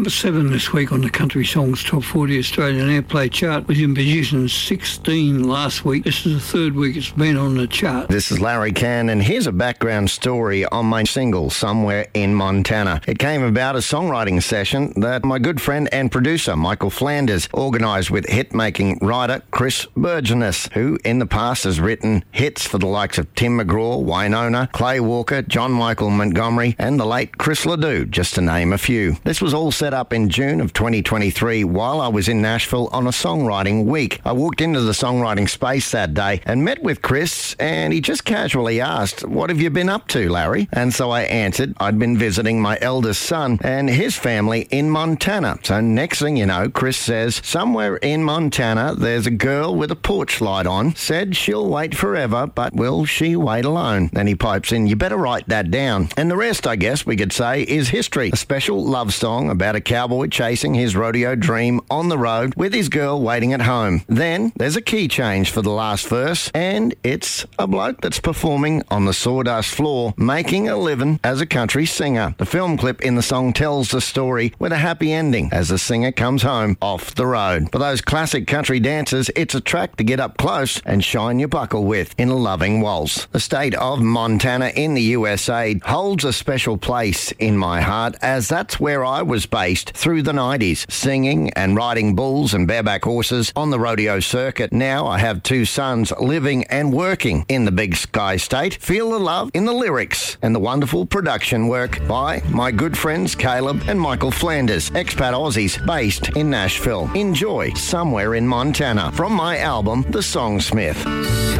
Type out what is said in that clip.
number 7 this week on the Country Songs Top 40 Australian Airplay chart, was in position 16 last week. This is the third week it's been on the chart. This is Larry Cann, and here's a background story on my single, Somewhere in Montana. It came about a songwriting session that my good friend and producer, Michael Flanders, organised with hit-making writer Chris Burgenes, who in the past has written hits for the likes of Tim McGraw, Wynonna, Clay Walker, John Michael Montgomery, and the late Chris Ledoux, just to name a few. This was all set up in June of 2023 while I was in Nashville on a songwriting week. I walked into the songwriting space that day and met with Chris, and he just casually asked, "What have you been up to, Larry?" And so I answered I'd been visiting my eldest son and his family in Montana. So next thing you know, Chris says, "Somewhere in Montana, there's a girl with a porch light on, said she'll wait forever, but will she wait alone?" Then he pipes in, "You better write that down." And the rest, I guess we could say, is history. A special love song about a cowboy chasing his rodeo dream on the road with his girl waiting at home. Then there's a key change for the last verse, and it's a bloke that's performing on the sawdust floor, making a living as a country singer. The film clip in the song tells the story with a happy ending as the singer comes home off the road. For those classic country dancers, it's a track to get up close and shine your buckle with in a loving waltz. The state of Montana in the USA holds a special place in my heart, as that's where I was based through the 90s, singing and riding bulls and bareback horses on the rodeo circuit. Now I have 2 sons living and working in the Big Sky State. Feel the love in the lyrics and the wonderful production work by my good friends Caleb and Michael Flanders, expat Aussies based in Nashville. Enjoy Somewhere in Montana from my album, The Songsmith.